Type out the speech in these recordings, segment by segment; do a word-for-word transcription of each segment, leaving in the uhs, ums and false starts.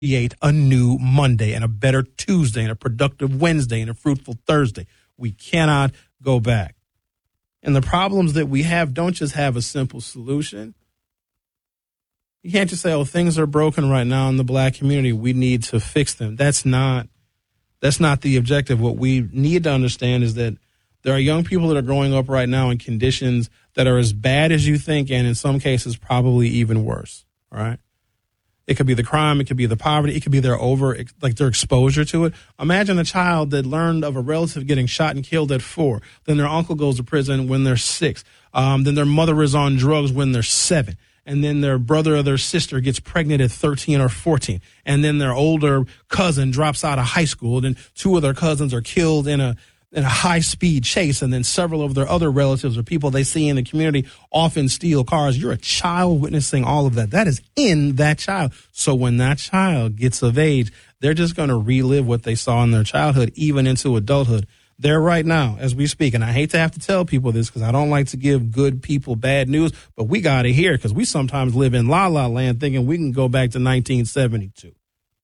create a new Monday and a better Tuesday and a productive Wednesday and a fruitful Thursday. We cannot go back. And the problems that we have don't just have a simple solution. You can't just say, oh, things are broken right now in the black community. We need to fix them. That's not, that's not the objective. What we need to understand is that there are young people that are growing up right now in conditions that are as bad as you think, and in some cases probably even worse. All right. It could be the crime. It could be the poverty. It could be their over, like their exposure to it. Imagine a child that learned of a relative getting shot and killed at four. Then their uncle goes to prison when they're six. Um, then their mother is on drugs when they're seven. And then their brother or their sister gets pregnant at thirteen or fourteen. And then their older cousin drops out of high school. Then two of their cousins are killed in a in a high-speed chase, and then several of their other relatives or people they see in the community often steal cars. You're a child witnessing all of that. That is in that child. So when that child gets of age, they're just going to relive what they saw in their childhood, even into adulthood. They're right now, as we speak, and I hate to have to tell people this because I don't like to give good people bad news, but we got to hear because we sometimes live in la-la land thinking we can go back to nineteen seventy-two.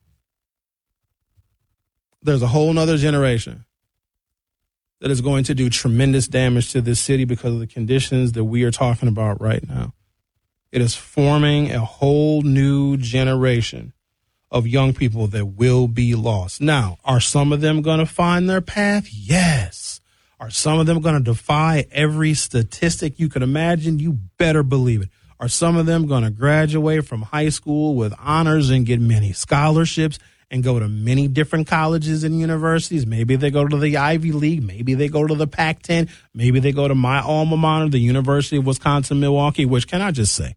There's a whole nother generation that is going to do tremendous damage to this city because of the conditions that we are talking about right now. It is forming a whole new generation of young people that will be lost. Now, are some of them going to find their path? Yes. Are some of them going to defy every statistic you could imagine? You better believe it. Are some of them going to graduate from high school with honors and get many scholarships and go to many different colleges and universities? Maybe they go to the Ivy League. Maybe they go to the Pac ten. Maybe they go to my alma mater, the University of Wisconsin-Milwaukee, which, can I just say,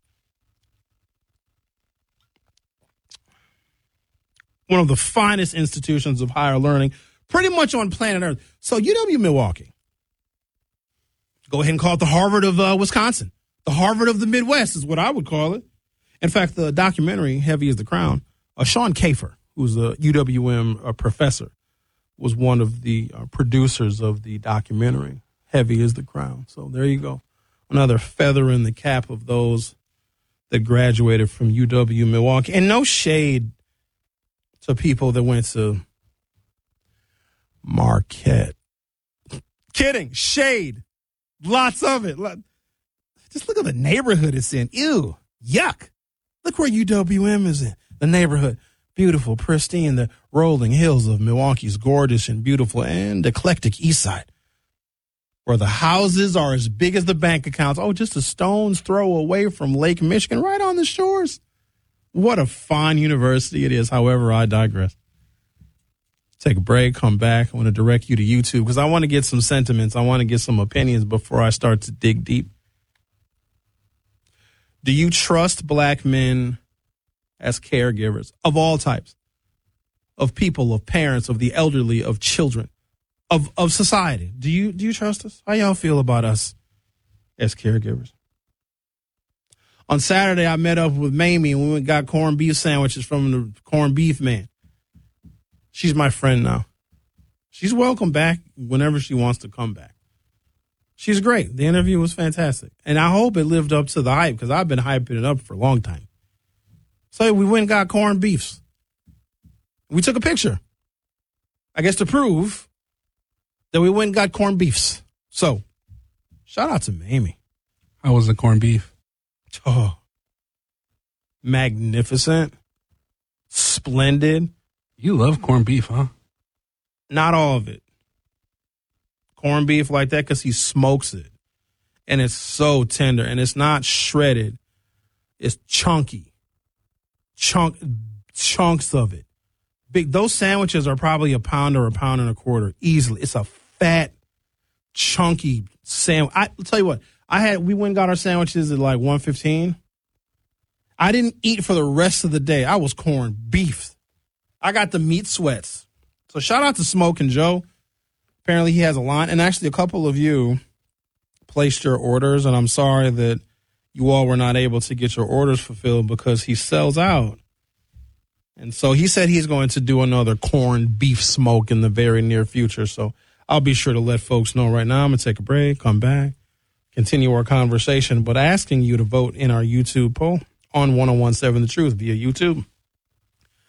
one of the finest institutions of higher learning pretty much on planet Earth. So U W-Milwaukee, go ahead and call it the Harvard of uh, Wisconsin. The Harvard of the Midwest is what I would call it. In fact, the documentary, Heavy is the Crown, uh, Sean Kafer, who's a U W M uh, professor, was one of the uh, producers of the documentary, Heavy is the Crown. So there you go. Another feather in the cap of those that graduated from U W-Milwaukee. And no shade to people that went to Marquette. Kidding. Shade. Lots of it. Just look at the neighborhood it's in. Ew. Yuck. Look where U W M is in. The neighborhood. Beautiful, pristine, the rolling hills of Milwaukee's gorgeous and beautiful and eclectic east side, where the houses are as big as the bank accounts. Oh, just a stone's throw away from Lake Michigan, right on the shores. What a fine university it is. However, I digress. Take a break, come back. I want to direct you to YouTube because I want to get some sentiments. I want to get some opinions before I start to dig deep. Do you trust black men as caregivers of all types, of people, of parents, of the elderly, of children, of, of society? Do you, do you trust us? How y'all feel about us as caregivers? On Saturday, I met up with Mamie and we went and got corned beef sandwiches from the corned beef man. She's my friend now. She's welcome back whenever she wants to come back. She's great. The interview was fantastic. And I hope it lived up to the hype because I've been hyping it up for a long time. So we went and got corned beefs. We took a picture, I guess, to prove that we went and got corned beefs. So shout out to Mamie. How was the corned beef? Oh, magnificent, splendid. You love corned beef, huh? Not all of it. Corned beef like that because he smokes it. And it's so tender. And it's not shredded. It's chunky. Chunk, chunks of it. Big. Those sandwiches are probably a pound or a pound and a quarter easily. It's a fat, chunky sandwich. I'll tell you what. I had, we went and got our sandwiches at like one fifteen. I didn't eat for the rest of the day. I was corned beef. I got the meat sweats. So shout out to Smoke and Joe. Apparently he has a line. And actually a couple of you placed your orders. And I'm sorry that you all were not able to get your orders fulfilled because he sells out. And so he said he's going to do another corned beef smoke in the very near future. So I'll be sure to let folks know right now. I'm going to take a break, come back, continue our conversation, but asking you to vote in our YouTube poll on ten seventeen The Truth via YouTube.